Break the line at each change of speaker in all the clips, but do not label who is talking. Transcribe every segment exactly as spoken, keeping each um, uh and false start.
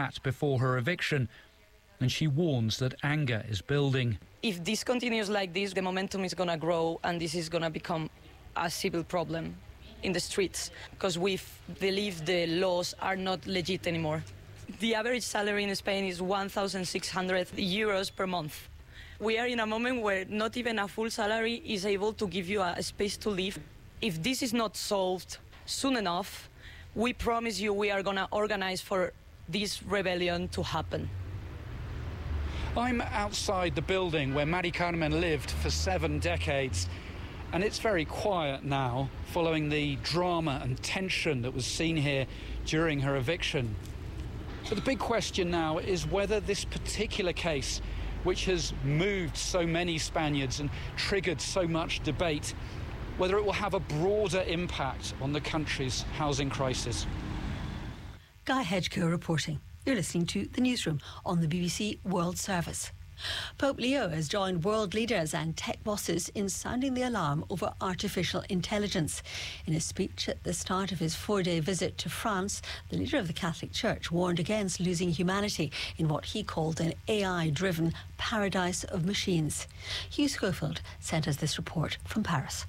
flat before her eviction, and she warns that anger is building.
If this continues like this, the momentum is going to grow and this is going to become a civil problem in the streets, because we believe the laws are not legit anymore. The average salary in Spain is one thousand six hundred euros per month. We are in a moment where not even a full salary is able to give you a space to live. If this is not solved soon enough, we promise you we are going to organize for this rebellion to happen.
I'm outside the building where Mari Carmen lived for seven decades, and it's very quiet now, following the drama and tension that was seen here during her eviction. But the big question now is whether this particular case, which has moved so many Spaniards and triggered so much debate, whether it will have a broader impact on the country's housing crisis.
Guy Hedgecoe reporting. You're listening to The Newsroom on the B B C World Service. Pope Leo has joined world leaders and tech bosses in sounding the alarm over artificial intelligence. In a speech at the start of his four-day visit to France, the leader of the Catholic Church warned against losing humanity in what he called an A I-driven paradise of machines. Hugh Schofield sent us this report from Paris.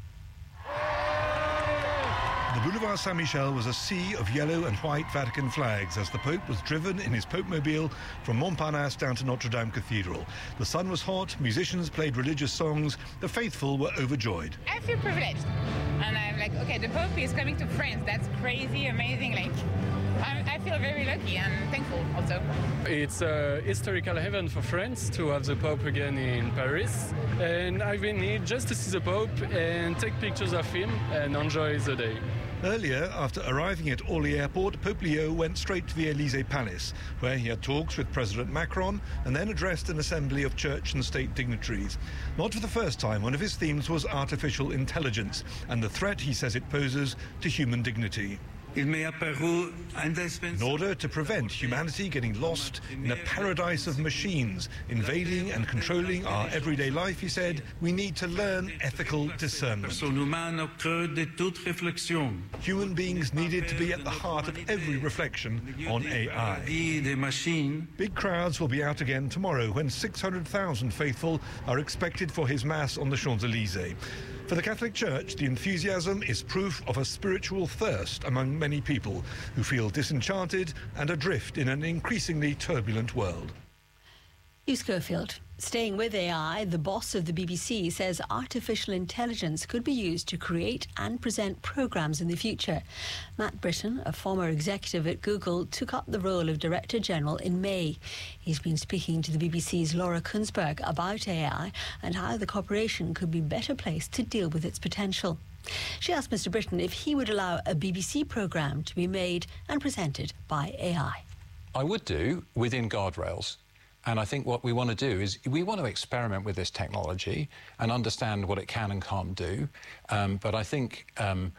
The Boulevard Saint-Michel was a sea of yellow and white Vatican flags as the Pope was driven in his Pope-mobile from Montparnasse down to Notre Dame Cathedral. The sun was hot, musicians played religious songs, the faithful were overjoyed.
I feel privileged, and I'm like, okay, the Pope is coming to France. That's crazy, amazing. Like, I, I feel very lucky and thankful also.
It's a historical heaven for France to have the Pope again in Paris, and I've been here just to see the Pope and take pictures of him and enjoy the day.
Earlier, after arriving at Orly Airport, Pope Leo went straight to the Élysée Palace, where he had talks with President Macron and then addressed an assembly of church and state dignitaries. Not for the first time, one of his themes was artificial intelligence and the threat he says it poses to human dignity. In order to prevent humanity getting lost in a paradise of machines invading and controlling our everyday life, he said, we need to learn ethical discernment. Human beings needed to be at the heart of every reflection on A I. Big crowds will be out again tomorrow when six hundred thousand faithful are expected for his Mass on the Champs-Élysées. For the Catholic Church, the enthusiasm is proof of a spiritual thirst among many people who feel disenchanted and adrift in an increasingly turbulent world.
Hugh Schofield. Staying with A I, the boss of the B B C says artificial intelligence could be used to create and present programmes in the future. Matt Britton, a former executive at Google, took up the role of Director General in May. He's been speaking to the B B C's Laura Kunsberg about A I and how the corporation could be better placed to deal with its potential. She asked Mr Britton if he would allow a B B C programme to be made and presented by A I.
I would do, within guardrails. And I think what we want to do is we want to experiment with this technology and understand what it can and can't do. Um, but I think um,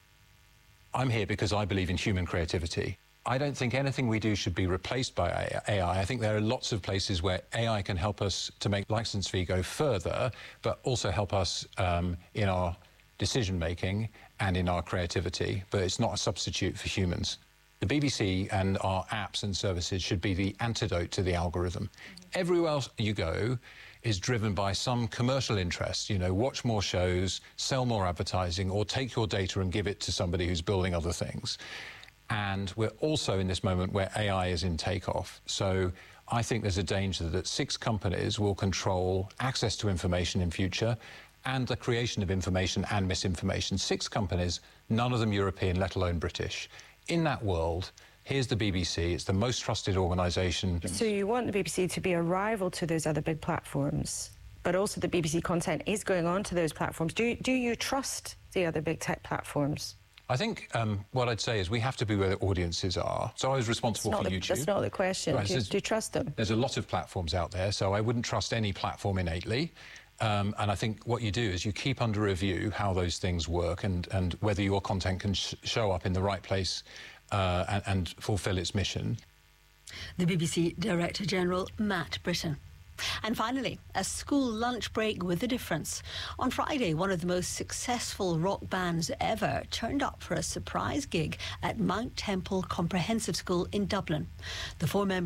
I'm here because I believe in human creativity. I don't think anything we do should be replaced by A I. I think there are lots of places where A I can help us to make license fee go further, but also help us um, in our decision-making and in our creativity. But it's not a substitute for humans. The B B C and our apps and services should be the antidote to the algorithm. Mm-hmm. Everywhere else you go is driven by some commercial interest. You know, watch more shows, sell more advertising, or take your data and give it to somebody who's building other things. And we're also in this moment where A I is in takeoff. So I think there's a danger that six companies will control access to information in future and the creation of information and misinformation. Six companies, none of them European, let alone British. In that world, here's the B B C. It's the most trusted organisation.
So you want the B B C to be a rival to those other big platforms, but also the B B C content is going on to those platforms. Do you, do you trust the other big tech platforms?
I think um, what I'd say is we have to be where the audiences are. So I was responsible for
the,
YouTube.
That's not the question.
Right,
do, you, do you trust them?
There's a lot of platforms out there, so I wouldn't trust any platform innately. Um, and I think what you do is you keep under review how those things work and, and whether your content can sh show up in the right place uh, and, and fulfil its mission.
The B B C Director General, Matt Britton. And finally, a school lunch break with a difference. On Friday, one of the most successful rock bands ever turned up for a surprise gig at Mount Temple Comprehensive School in Dublin. The four members